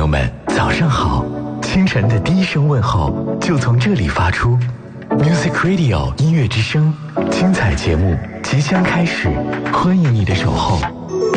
们，早上好！清晨的第一声问候就从这里发出。Music Radio 音乐之声，精彩节目即将开始，欢迎你的守候。